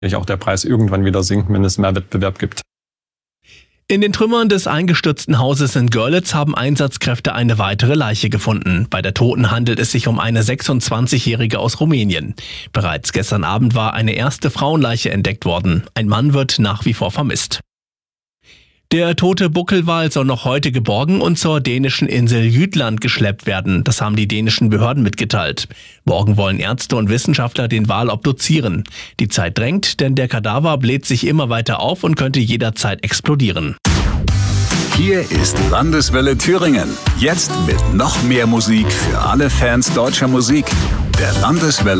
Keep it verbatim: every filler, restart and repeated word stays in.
auch der Preis irgendwann wieder sinken, wenn es mehr Wettbewerb gibt. In den Trümmern des eingestürzten Hauses in Görlitz haben Einsatzkräfte eine weitere Leiche gefunden. Bei der Toten handelt es sich um eine sechsundzwanzigjährige aus Rumänien. Bereits gestern Abend war eine erste Frauenleiche entdeckt worden. Ein Mann wird nach wie vor vermisst. Der tote Buckelwal soll noch heute geborgen und zur dänischen Insel Jütland geschleppt werden. Das haben die dänischen Behörden mitgeteilt. Morgen wollen Ärzte und Wissenschaftler den Wal obduzieren. Die Zeit drängt, denn der Kadaver bläht sich immer weiter auf und könnte jederzeit explodieren. Hier ist Landeswelle Thüringen. Jetzt mit noch mehr Musik für alle Fans deutscher Musik. Der Landeswelle